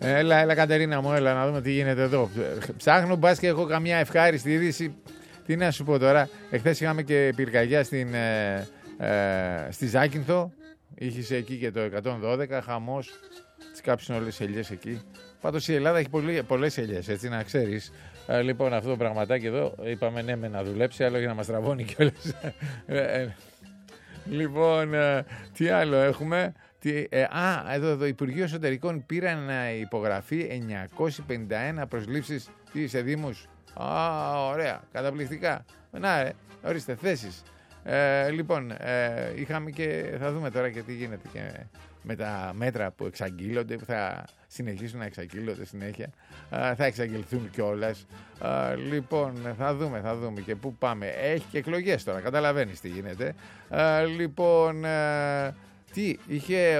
Έλα Κατερίνα μου, έλα να δούμε τι γίνεται εδώ. Ψάχνω, μπας και έχω καμιά ευχάριστη είδηση. Τι να σου πω τώρα. Εχθές είχαμε και πυρκαγιά στη Ζάκυνθο. Είχε εκεί και το 112, χαμός. Τις κάψουν όλες τις ελιές εκεί. Πάντως η Ελλάδα έχει πολλές ελιές, έτσι να ξέρεις. Λοιπόν, αυτό το πραγματάκι εδώ είπαμε ναι με να δουλέψει, άλλο για να μας τραβώνει κιόλας. Λοιπόν, τι άλλο έχουμε. Εδώ το Υπουργείο Εσωτερικών πήραν υπογραφή 951 προσλήψεις σε δήμους. Ωραία, καταπληκτικά. Να ορίστε, θέσεις. Λοιπόν, είχαμε και θα δούμε τώρα και τι γίνεται και με τα μέτρα που εξαγγείλονται, που θα συνεχίσουν να εξαγγείλονται συνέχεια. Θα εξαγγελθούν κιόλας. Λοιπόν, θα δούμε και πού πάμε. Έχει και εκλογές τώρα, καταλαβαίνεις τι γίνεται. Λοιπόν, τι είχε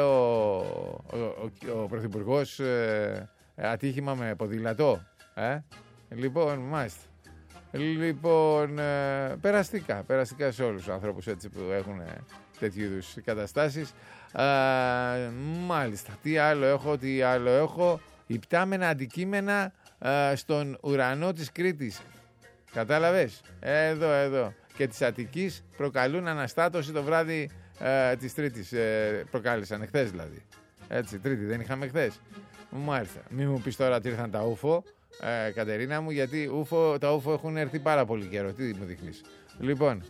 ο Πρωθυπουργός ατύχημα με ποδήλατο. Λοιπόν, μάλιστα. Λοιπόν, περαστικά σε όλους τους ανθρώπους έτσι που έχουν τέτοιου είδους καταστάσεις. Μάλιστα, τι άλλο έχω. Υπτάμενα αντικείμενα στον ουρανό της Κρήτης. Κατάλαβες, εδώ. Και της Αττικής προκαλούν αναστάτωση το βράδυ της Τρίτης. Προκάλεσαν εχθές δηλαδή. Έτσι, Τρίτη δεν είχαμε χθες. Μάλιστα, μην μου πεις τώρα ότι ήρθαν τα ούφο. Κατερίνα μου, γιατί τα ούφο έχουν έρθει πάρα πολύ καιρό. Τι μου δείχνεις? Λοιπόν.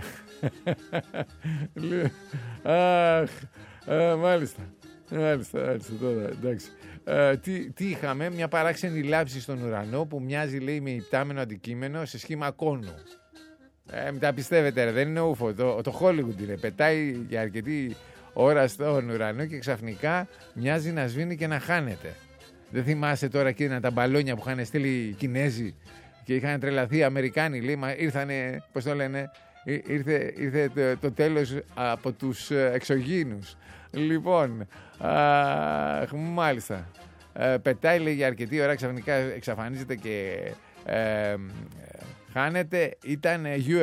Μάλιστα τώρα, εντάξει. Τι είχαμε? Μια παράξενη λάψη στον ουρανό που μοιάζει, λέει, με υπτάμενο αντικείμενο σε σχήμα κόνου. Μην τα πιστεύετε, δεν είναι ούφο. Το Hollywood είναι. Πετάει για αρκετή ώρα στον ουρανό και ξαφνικά μοιάζει να σβήνει και να χάνεται. Δεν θυμάσαι τώρα εκείνα τα μπαλόνια που είχαν στείλει οι Κινέζοι και είχαν τρελαθεί οι Αμερικάνοι, λέει, ήρθανε, πώς το λένε, ήρθε το τέλος από τους εξωγήινους. Λοιπόν, μάλιστα, πετάει, λέει, για αρκετή ώρα, ξαφνικά εξαφανίζεται και χάνεται, ήταν